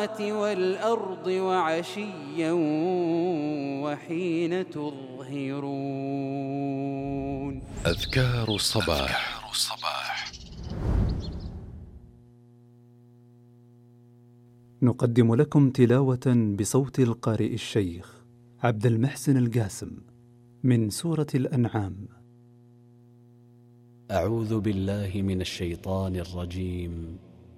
السماوات والأرض وعشيا وحين تظهرون. أذكار الصباح. نقدم لكم تلاوة بصوت القارئ الشيخ عبد المحسن القاسم من سورة الأنعام. أعوذ بالله من الشيطان الرجيم.